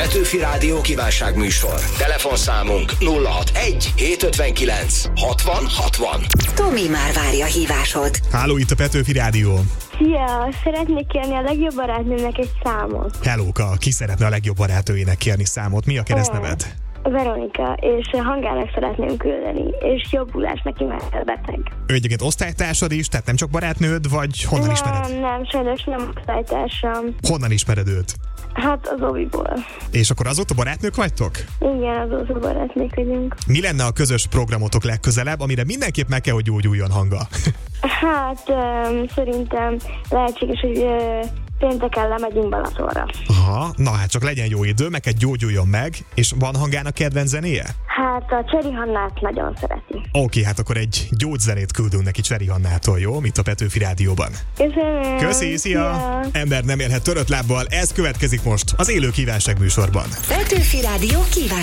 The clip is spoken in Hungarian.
Petőfi Rádió kívánságműsor. Telefonszámunk 061 759 60 60. Tomi már várja hívásod. Háló, itt a Petőfi Rádió. Szia! Szeretnék kérni a legjobb barátnőmnek egy számot. Hellóka, ki szeretne a legjobb barátnőjének kérni számot? Mi a keresztneved? Veronika, és hangának szeretném küldeni, és jobbulás neki, mert beteg. Ő egyébként osztálytársad is, tehát nem csak barátnőd, vagy honnan ismered? Nem, sajnos nem osztálytársam. Honnan ismered őt? Hát az oviból. És akkor azóta barátnők vagytok? Igen, azóta barátnők vagyunk. Mi lenne a közös programotok legközelebb, amire mindenképp meg kell, hogy gyógyuljon Hanga? Hát szerintem lehetséges, hogy pénteken lemegyünk Balatonra. Aha, na hát csak legyen jó idő, meg kell gyógyuljon meg, és van Hangának kedvenc zenéje? Hát a Cseri Hannát nagyon szereti. Oké, hát akkor egy gyógyzenét küldünk neki Cseri Hannától, jó? Mint a Petőfi Rádióban. Köszönöm! Köszi, szia! Ember nem élhet törött lábbal, ez következik most az élő kívánság műsorban. Petőfi Rádió kíván